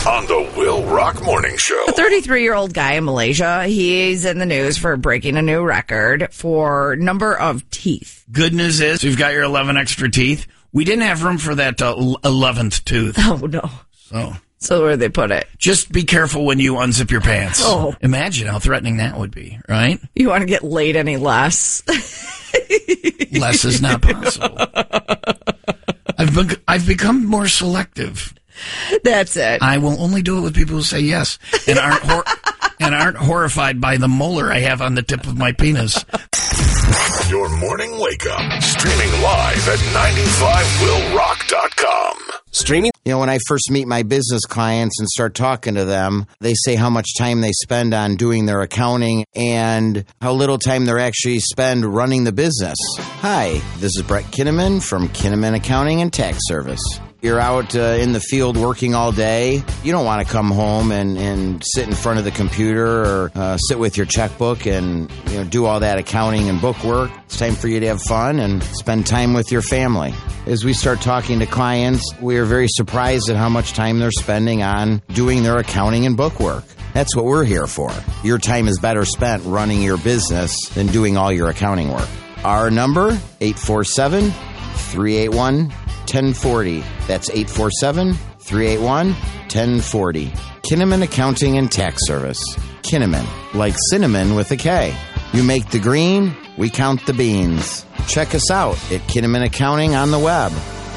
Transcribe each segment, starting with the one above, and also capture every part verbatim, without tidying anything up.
on the Will Rock Morning Show. A thirty-three-year-old guy in Malaysia, he's in the news for breaking a new record for number of teeth. Good news is you've got your eleven extra teeth. We didn't have room for that uh, eleventh tooth. Oh, no. So... So where they put it? Just be careful when you unzip your pants. Oh. Imagine how threatening that would be, right? You want to get laid any less? Less is not possible. I've be- I've become more selective. That's it. I will only do it with people who say yes and aren't hor- and aren't horrified by the molar I have on the tip of my penis. Your morning wake up. Streaming live at ninety five will rock dot com. Streaming? You know, when I first meet my business clients and start talking to them, they say how much time they spend on doing their accounting and how little time they actually spend running the business. Hi, this is Brett Kinnaman from Kinnaman Accounting and Tax Service. You're out uh, in the field working all day. You don't want to come home and, and sit in front of the computer or uh, sit with your checkbook and you know do all that accounting and book work. It's time for you to have fun and spend time with your family. As we start talking to clients, we are very surprised at how much time they're spending on doing their accounting and book work. That's what we're here for. Your time is better spent running your business than doing all your accounting work. Our number, eight four seven, three eight one, one zero four zero. That's eight four seven, three eight one, one zero four zero. Kinnaman Accounting and Tax Service. Kinnaman, like cinnamon with a K. You make the green, we count the beans. Check us out at Kinnaman Accounting on the web.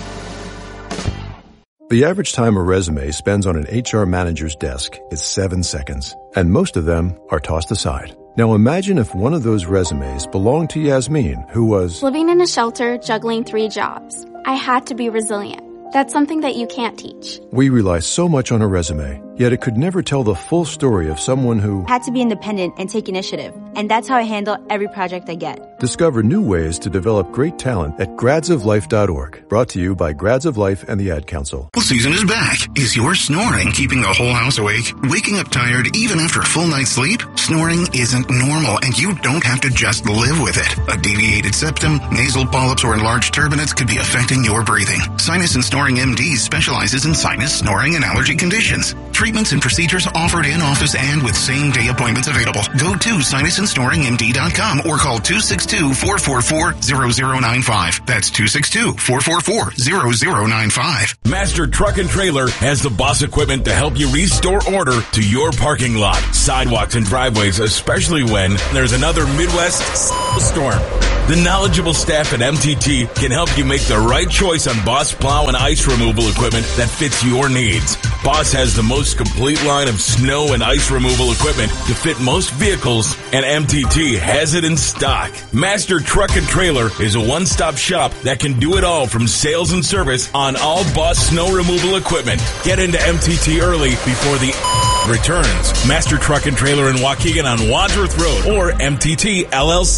The average time a resume spends on an H R manager's desk is seven seconds, and most of them are tossed aside. Now imagine if one of those resumes belonged to Yasmin, who was living in a shelter, juggling three jobs. I had to be resilient. That's something that you can't teach. We rely so much on a resume, yet it could never tell the full story of someone who had to be independent and take initiative. And that's how I handle every project I get. Discover new ways to develop great talent at grads of life dot org. Brought to you by Grads of Life and the Ad Council. Season is back. Is your snoring keeping the whole house awake? Waking up tired even after a full night's sleep? Snoring isn't normal, and you don't have to just live with it. A deviated septum, nasal polyps, or enlarged turbinates could be affecting your breathing. Sinus and Snoring M D specializes in sinus, snoring, and allergy conditions. Treatments and procedures offered in office and with same-day appointments available. Go to sinus and snoring M D dot com or call two six two, four four four, zero zero nine five. That's two six two, four four four, zero zero nine five. Master Truck and Trailer has the boss equipment to help you restore order to your parking lot, sidewalks, and driveways, especially when there's another Midwest storm. The knowledgeable staff at M T T can help you make the right choice on Boss plow and ice removal equipment that fits your needs. Boss has the most complete line of snow and ice removal equipment to fit most vehicles, and M T T has it in stock. Master Truck and Trailer is a one-stop shop that can do it all from sales and service on all Boss snow removal equipment. Get into M T T early before the returns. Master Truck and Trailer in Waukegan on Wadsworth Road or M T T L L C.